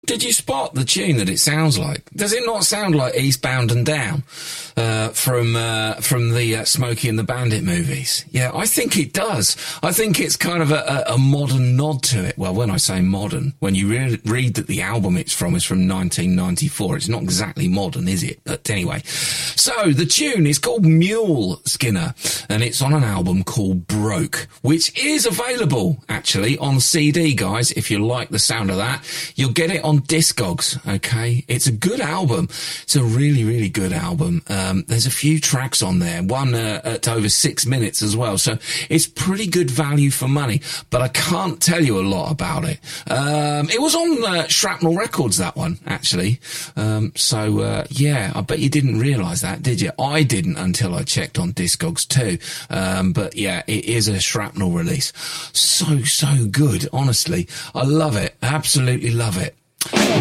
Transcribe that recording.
Did you spot the tune that it sounds like? Does it not sound like Eastbound and Down from the Smokey and the Bandit movies? Yeah, I think it does. I think it's kind of a modern nod to it. Well, when I say modern, when you read that the album it's from is from 1994, it's not exactly modern, is it? But anyway, so the tune is called Mule, Skinner, and it's on an album called Broke, which is available actually on CD, guys. If you like the sound of that, you'll get it on Discogs, okay? It's a good album. It's a really, really good album. There's a few tracks on there, one at over 6 minutes as well, so it's pretty good value for money, but I can't tell you a lot about it. It was on Shrapnel Records, that one, actually. Yeah, I bet you didn't realise that, did you? I didn't until I checked on Discogs too. But yeah, it is a Shrapnel release. So good, honestly. I love it. Absolutely love it.